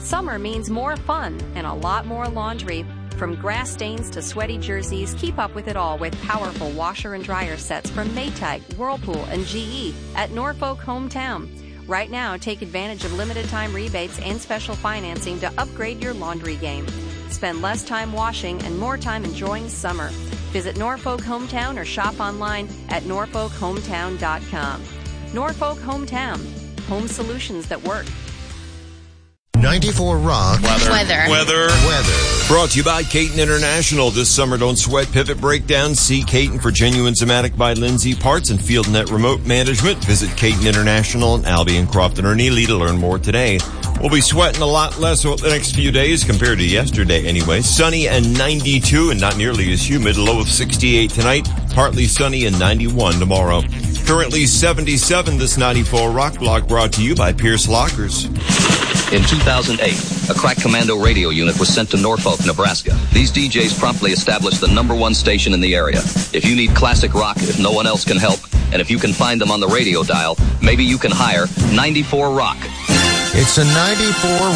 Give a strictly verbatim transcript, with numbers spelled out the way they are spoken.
Summer means more fun and a lot more laundry. From grass stains to sweaty jerseys, keep up with it all with powerful washer and dryer sets from Maytag, Whirlpool, and G E at Norfolk Hometown. Right now, take advantage of limited-time rebates and special financing to upgrade your laundry game. Spend less time washing and more time enjoying summer. Visit Norfolk Hometown or shop online at norfolk hometown dot com. Norfolk Hometown. Home solutions that work. ninety-four Rock. Weather. Weather. Weather. Weather. Brought to you by Caton International. This summer, don't sweat pivot breakdowns. See Caton for Genuine Zematic by Lindsay Parts and FieldNet Remote Management. Visit Caton International in Albion, Crofton, or Neely to learn more today. We'll be sweating a lot less over the next few days compared to yesterday anyway. Sunny and ninety-two and not nearly as humid. Low of sixty-eight tonight. Partly sunny and ninety-one tomorrow. Currently seventy-seven. This ninety-four Rock Block brought to you by Pierce Lockers. In two thousand eight, a crack commando radio unit was sent to Norfolk, Nebraska. These D Js promptly established the number one station in the area. If you need classic rock, if no one else can help, and if you can find them on the radio dial, maybe you can hire ninety-four Rock. It's a ninety-four